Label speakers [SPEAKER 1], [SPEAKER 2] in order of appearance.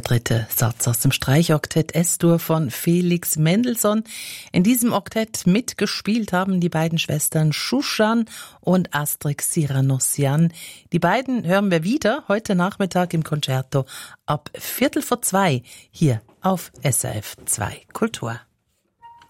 [SPEAKER 1] dritte Satz aus dem Streichoktett S-Dur von Felix Mendelssohn. In diesem Oktett mitgespielt haben die beiden Schwestern Shushan und Astrid Siranussian. Die beiden hören wir wieder heute Nachmittag im Concerto ab 13:15 hier auf SRF 2 Kultur.